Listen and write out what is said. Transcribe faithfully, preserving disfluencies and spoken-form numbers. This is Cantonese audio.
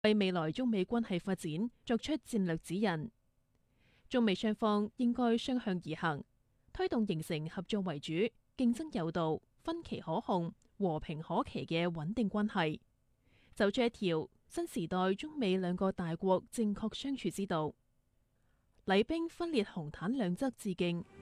為未來中美關係發展作出戰略指引。中美雙方應該雙向而行，推動形成合作為主、競爭有道、分歧可控、和平可期嘅穩定關係，走出一條新時代中美兩個大國正確相處之道。禮兵分列紅毯兩側致敬，